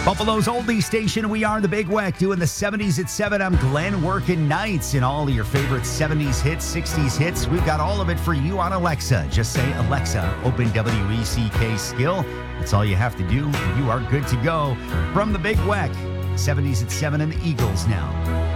Buffalo's oldie station, we are the Big Weck, doing the 70s at 7. I'm Glenn working nights and all of your favorite 70s hits, 60s hits. We've got all of it for you on Alexa. Just say, Alexa, open WECK skill. That's all you have to do, and you are good to go. From the Big Weck, 70s at 7 and the Eagles now.